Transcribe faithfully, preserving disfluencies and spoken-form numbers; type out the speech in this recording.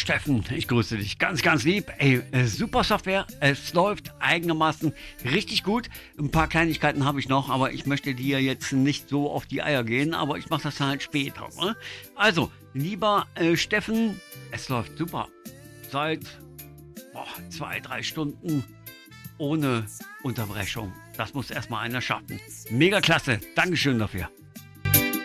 Steffen, ich grüße dich ganz, ganz lieb. Ey, äh, super Software, es läuft eigenermaßen richtig gut. Ein paar Kleinigkeiten habe ich noch, aber ich möchte dir jetzt nicht so auf die Eier gehen, aber ich mache das halt später. Ne? Also, lieber äh, Steffen, es läuft super. Seit boah, zwei, drei Stunden ohne Unterbrechung. Das muss erstmal einer schaffen. Mega klasse, Dankeschön dafür.